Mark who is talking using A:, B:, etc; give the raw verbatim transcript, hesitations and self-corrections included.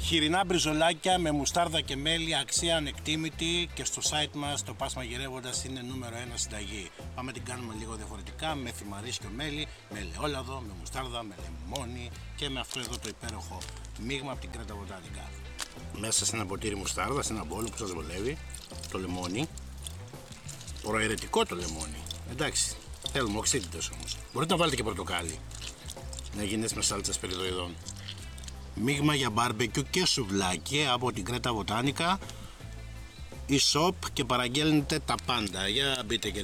A: Χοιρινά μπριζολάκια με μουστάρδα και μέλι, αξία ανεκτήμητη, και στο site μας το Πας Μαγειρεύοντας είναι νούμερο ένα συνταγή. Πάμε την κάνουμε λίγο διαφορετικά, με θυμαρίσιο μέλι, με ελαιόλαδο, με μουστάρδα, με λεμόνι και με αυτό εδώ το υπέροχο μείγμα από την Κρέτα Βοτάνικα. Μέσα σε ένα ποτήρι μουστάρδα, σε ένα μπόλο που σας βολεύει, το λεμόνι. Προαιρετικό το λεμόνι. Εντάξει, θέλουμε οξύτητες όμως. Μπορείτε να βάλετε και πορτοκάλι. Να γίνεις με σάλτσες περιδοειδών. Μείγμα για μπάρμπεκιου και σουβλάκι από την Κρέτα Βοτάνικα. E-shop και παραγγέλνετε τα πάντα. Για μπείτε και